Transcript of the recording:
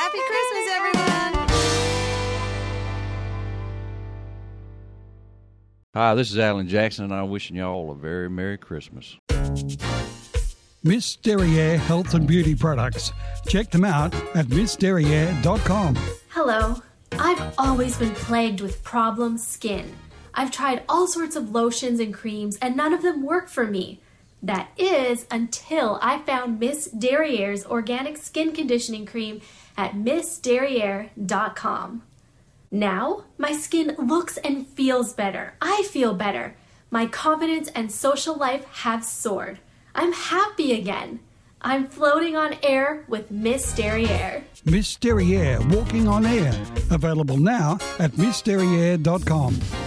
Happy Christmas, everyone. Hi, this is Alan Jackson, and I'm wishing you all a very Merry Christmas. Miss Derriere Health and Beauty Products. Check them out at missderriere.com. Hello. I've always been plagued with problem skin. I've tried all sorts of lotions and creams, and none of them work for me. That is until I found Miss Derriere's organic skin conditioning cream at missderriere.com. Now, my skin looks and feels better. I feel better. My confidence and social life have soared. I'm happy again. I'm floating on air with Miss Derriere. Miss Derriere Walking on Air. Available now at missderriere.com.